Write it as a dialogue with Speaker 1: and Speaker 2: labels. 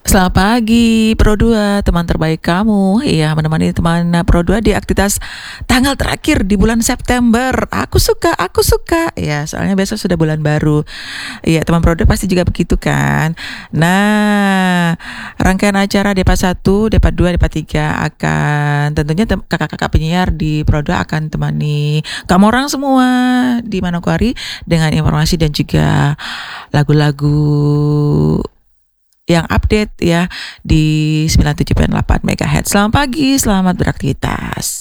Speaker 1: Selamat pagi Pro 2, teman terbaik kamu. Iya, menemani teman Pro 2 di aktivitas tanggal terakhir di bulan September. Aku suka, aku suka. Ya, soalnya besok sudah bulan baru. Iya, teman Pro 2 pasti juga begitu kan. Nah, rangkaian acara Depa 1, Depa 2, Depa 3 akan tentunya kakak-kakak penyiar di Pro 2 akan temani kamu orang semua di Manokwari dengan informasi dan juga lagu-lagu yang update ya di 97.8 MHz. Selamat pagi, selamat beraktivitas.